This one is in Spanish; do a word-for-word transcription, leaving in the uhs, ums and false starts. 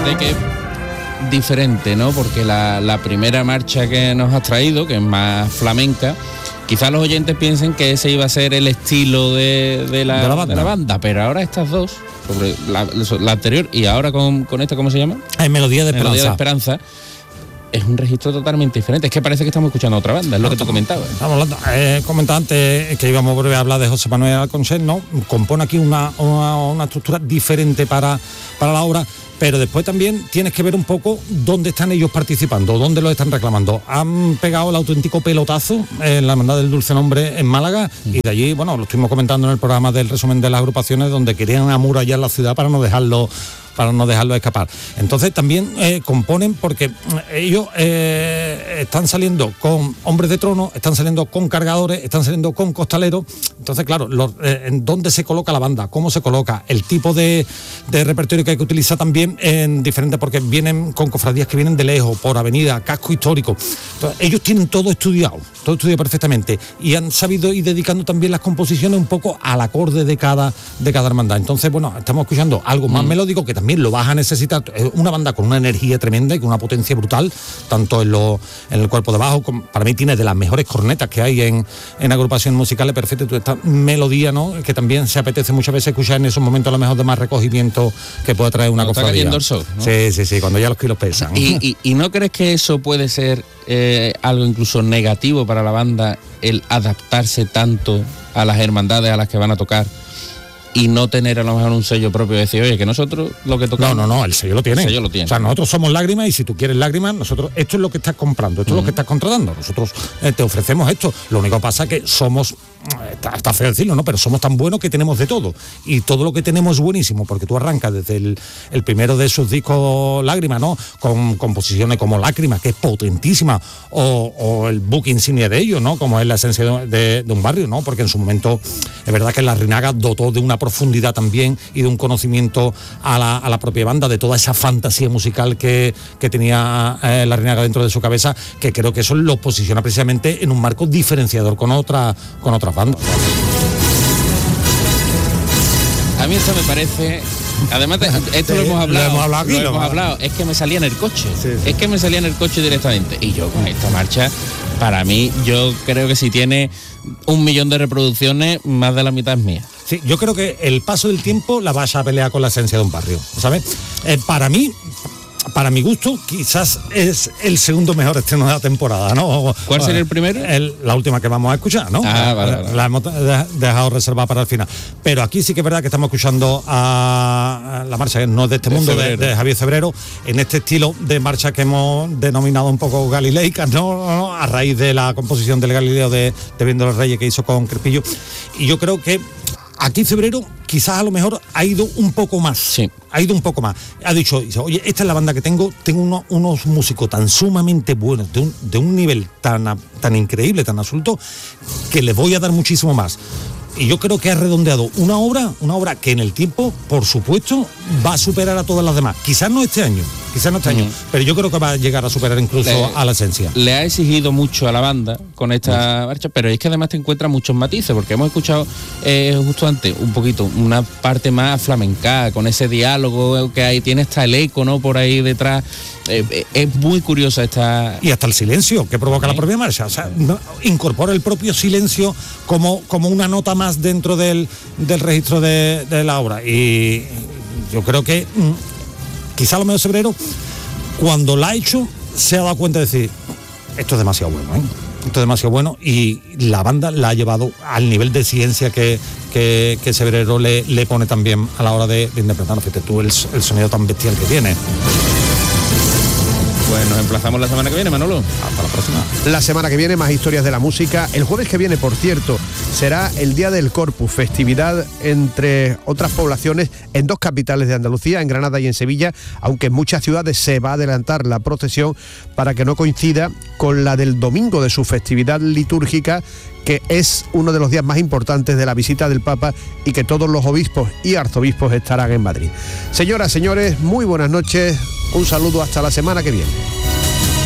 fíjate que diferente, ¿no? Porque la, la primera marcha que nos has traído, que es más flamenca, quizás los oyentes piensen que ese iba a ser el estilo de, de, la, de, la, banda. de la banda, pero ahora estas dos, sobre la, la anterior y ahora con, con esta, ¿cómo se llama? Es Melodía de Esperanza. Melodía de Esperanza. Es un registro totalmente diferente. Es que parece que estamos escuchando otra banda, es lo que tú comentabas. Estamos hablando, eh, comentaba antes que íbamos a volver a hablar de José Manuel Alconcel, ¿no? Compone aquí una, una, una estructura diferente para, para la obra, pero después también tienes que ver un poco dónde están ellos participando, dónde lo están reclamando. Han pegado el auténtico pelotazo en la Hermandad del Dulce Nombre en Málaga, mm. y de allí, bueno, lo estuvimos comentando en el programa del resumen de las agrupaciones, donde querían amurallar la ciudad para no dejarlo para no dejarlo escapar. Entonces también eh, componen porque ellos eh, están saliendo con hombres de trono, están saliendo con cargadores, están saliendo con costaleros. Entonces, claro, los, eh, en dónde se coloca la banda, cómo se coloca, el tipo de, de repertorio que hay que utilizar también en diferentes, porque vienen con cofradías que vienen de lejos, por avenida, casco histórico. Entonces, ellos tienen todo estudiado, todo estudiado perfectamente, y han sabido ir dedicando también las composiciones un poco al acorde de cada, de cada hermandad. Entonces, bueno, estamos escuchando algo más mm. melódico, que también lo vas a necesitar. Es una banda con una energía tremenda y con una potencia brutal, tanto en, lo, en el cuerpo de bajo, como, para mí tiene de las mejores cornetas que hay en, en agrupaciones musicales, perfecto. Esta melodía, ¿no?, que también se apetece muchas veces escuchar en esos momentos a lo mejor de más recogimiento que puede traer una cuando cofradía. Está cayendo el sol, ¿no? Sí, sí, sí, cuando ya los kilos pesan. ¿Y, y, y no crees que eso puede ser eh, algo incluso negativo para la banda, el adaptarse tanto a las hermandades a las que van a tocar y no tener a lo mejor un sello propio de decir, oye, que nosotros lo que tocamos... No, no, no, el sello lo tiene. El sello lo tiene. O sea, nosotros somos Lágrimas, y si tú quieres Lágrimas, nosotros, esto es lo que estás comprando, esto uh-huh. es lo que estás contratando. Nosotros eh, te ofrecemos esto. Lo único que pasa es que somos, está, está feo decirlo, ¿no?, pero somos tan buenos que tenemos de todo. Y todo lo que tenemos es buenísimo, porque tú arrancas desde el, el primero de sus discos Lágrimas, ¿no?, con composiciones como Lágrimas, que es potentísima, o, o el book insignia de ellos, ¿no?, como es La esencia de, de, de un barrio, ¿no?, porque en su momento es verdad que La Rinaga dotó de una profundidad también y de un conocimiento a la, a la propia banda, de toda esa fantasía musical que, que tenía eh, La Rinaga dentro de su cabeza, que creo que eso lo posiciona precisamente en un marco diferenciador con, otra, con otras bandas. A mí esto me parece... Además, esto sí, lo hemos hablado, lo hemos hablado, aquí, lo lo hemos hablado. hablado. Es que me salía en el coche, sí, sí. es que me salía en el coche directamente. Y yo con esta marcha, para mí, yo creo que si tiene un millón de reproducciones, más de la mitad es mía. Sí, yo creo que el paso del tiempo la vas a pelear con La esencia de un barrio, ¿sabes? Eh, para mí... Para mi gusto, quizás es el segundo mejor estreno de la temporada, ¿no? ¿Cuál sería el primero? El, la última que vamos a escuchar, ¿no? Ah, vale, vale. La hemos dejado reservada para el final. Pero aquí sí que es verdad que estamos escuchando a la marcha que no es de este de mundo, de, de Javier Cebrero, en este estilo de marcha que hemos denominado un poco galileica, ¿no? A raíz de la composición del Galileo de, de Viendo los Reyes que hizo con Crespillo. Y yo creo que aquí Cebrero quizás a lo mejor ha ido un poco más, sí. ha ido un poco más. Ha dicho, oye, esta es la banda que tengo, tengo uno, unos músicos tan sumamente buenos, de un, de un nivel tan, tan increíble, tan absoluto, que les voy a dar muchísimo más. Y yo creo que ha redondeado una obra, una obra que en el tiempo, por supuesto, va a superar a todas las demás. Quizás no este año, quizás no este uh-huh. año, pero yo creo que va a llegar a superar incluso le, a La esencia. Le ha exigido mucho a la banda con esta uh-huh. marcha, pero es que además te encuentras muchos matices, porque hemos escuchado eh, justo antes un poquito, una parte más flamenca, con ese diálogo que hay, tiene hasta el eco, ¿no?, por ahí detrás. Eh, es muy curiosa esta... Y hasta el silencio que provoca ¿sí? la propia marcha, o sea, no, incorpora el propio silencio como, como una nota más dentro del, del registro de, de la obra. Y yo creo que mmm, quizá lo mejor Cebrero, cuando la ha hecho, se ha dado cuenta de decir, esto es demasiado bueno, ¿eh? Esto es demasiado bueno, y la banda la ha llevado al nivel de ciencia que, que, que Cebrero le, le pone también a la hora de, de interpretar. Fíjate tú el, el sonido tan bestial que tiene. Pues nos emplazamos la semana que viene, Manolo. Hasta la próxima. La semana que viene más historias de la música. El jueves que viene, por cierto, será el Día del Corpus, festividad entre otras poblaciones en dos capitales de Andalucía, en Granada y en Sevilla, aunque en muchas ciudades se va a adelantar la procesión para que no coincida con la del domingo de su festividad litúrgica, que es uno de los días más importantes de la visita del Papa y que todos los obispos y arzobispos estarán en Madrid. Señoras, señores, muy buenas noches, un saludo hasta la semana que viene.